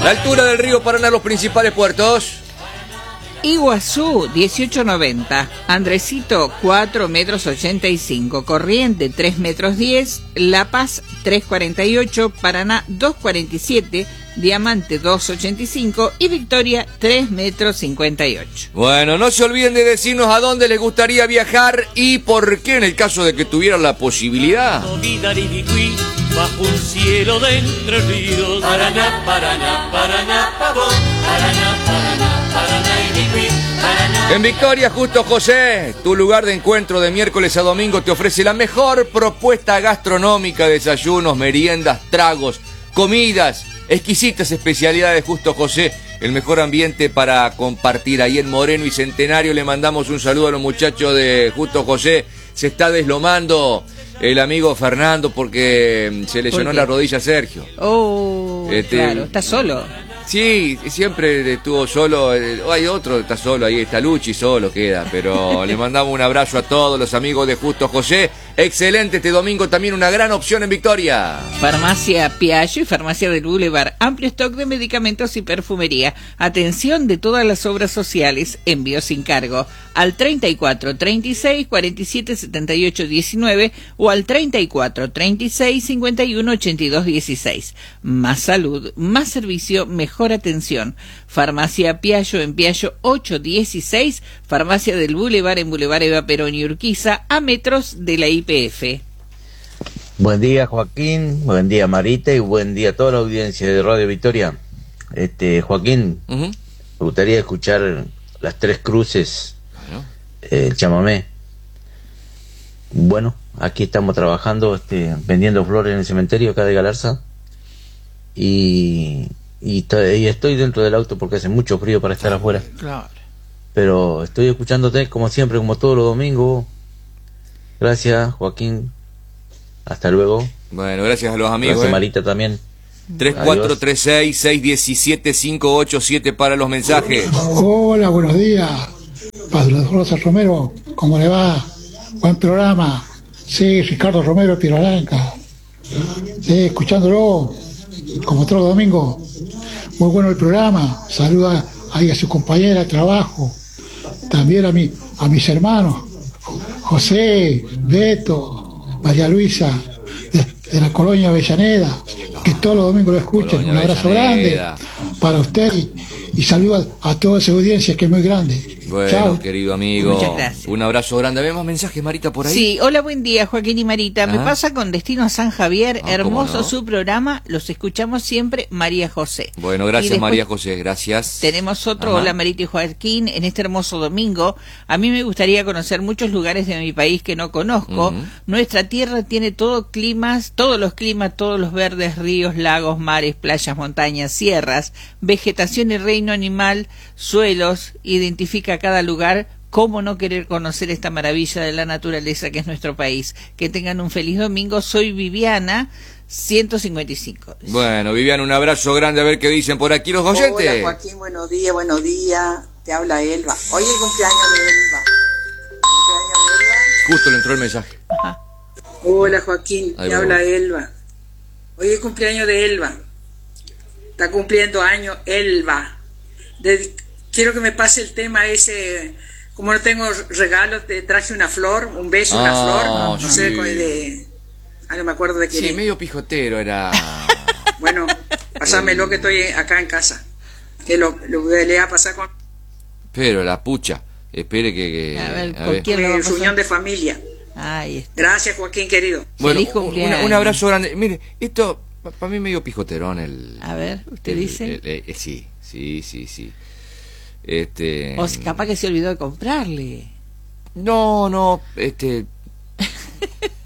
La altura del río Paraná, los principales puertos. Iguazú, 18,90. Andresito, 4,85 m. Corriente, 3,10 m. La Paz, 3,48. Paraná, 2,47 m. Diamante, 2,85. Y Victoria, 3,58 m. Bueno, no se olviden de decirnos a dónde les gustaría viajar y por qué en el caso de que tuvieran la posibilidad. Bajo un cielo de Entre Ríos. Paraná, Paraná, Paraná, pavón. Paraná, Paraná, Paraná, Iriquí. Paraná. En Victoria, Justo José, tu lugar de encuentro de miércoles a domingo te ofrece la mejor propuesta gastronómica, desayunos, meriendas, tragos, comidas, exquisitas especialidades. Justo José, el mejor ambiente para compartir. Ahí en Moreno y Centenario le mandamos un saludo a los muchachos de Justo José. Se está deslomando el amigo Fernando porque se lesionó la rodilla a Sergio. Oh, claro, está solo. Sí, siempre estuvo solo. Hay otro, está solo ahí, está Luchi, solo queda. Pero le mandamos un abrazo a todos los amigos de Justo José. Excelente este domingo, también una gran opción en Victoria. Farmacia Piaggio y Farmacia del Boulevard. Amplio stock de medicamentos y perfumería. Atención de todas las obras sociales. Envío sin cargo. Al 34 36 47 78 19 o al 34 36 51 82 16. Más salud, más servicio, mejor atención. Farmacia Piaggio en Piaggio 816. Farmacia del Boulevard en Boulevard Eva Perón y Urquiza, a metros de la YPF. Buen día, Joaquín, buen día, Marita, y buen día a toda la audiencia de Radio Victoria. Joaquín, me gustaría escuchar Las Tres Cruces, el chamamé. Bueno, aquí estamos trabajando, vendiendo flores en el cementerio acá de Galarza, y estoy dentro del auto porque hace mucho frío para estar afuera. Claro. Pero estoy escuchándote como siempre, como todos los domingos. Gracias, Joaquín. Hasta luego. Bueno, gracias a los amigos. Gracias, Marita, también. 3436-617-587 para los mensajes. Hola, buenos días. Padre Rosa Romero, ¿cómo le va? Buen programa. Sí, Ricardo Romero, Tierra Blanca. Sí, escuchándolo como todos los domingos. Muy bueno el programa. Saluda ahí a su compañera de trabajo. También a mis hermanos, José, Beto, María Luisa, de la colonia Avellaneda, que todos los domingos lo escuchan. Un abrazo grande para usted y saludos a toda esa audiencia que es muy grande. Bueno, chao, querido amigo. Muchas gracias. Un abrazo grande. ¿Ves más mensajes, Marita, por ahí? Sí, hola, buen día, Joaquín y Marita. Me pasa con Destino a San Javier. Hermoso su programa. Los escuchamos siempre, María José. Bueno, gracias, María José. Gracias. Tenemos otro, hola, Marita y Joaquín. En este hermoso domingo, a mí me gustaría conocer muchos lugares de mi país que no conozco. Nuestra tierra tiene todos los climas, todos los verdes, ríos, lagos, mares, playas, montañas, sierras, vegetación y reino animal, suelos, identifica cada lugar. ¿Cómo no querer conocer esta maravilla de la naturaleza que es nuestro país? Que tengan un feliz domingo. Soy Viviana, 155. Bueno, Viviana, un abrazo grande. A ver qué dicen por aquí los oyentes. Hola, Joaquín, buenos días, buenos días. Te habla Elba. Hoy es el cumpleaños de Elba. Justo le entró el mensaje. Ajá. Hola, Joaquín, te habla Elba. Hoy es el cumpleaños de Elba. Está cumpliendo años Elba. Quiero que me pase el tema ese. Como no tengo regalos, te traje una flor, un beso, una flor. No sé, no me acuerdo de quién. Sí, medio pijotero era. Bueno, pásamelo que estoy acá en casa. Que lo le va a pasar con. Pero la pucha. Espere que a ver. Su unión de familia. Ahí está. Gracias, Joaquín, querido. Bueno, un abrazo grande. Mire, esto para mí medio pijoterón el. A ver, ¿usted dice? Sí. O si capaz que se olvidó de comprarle. No,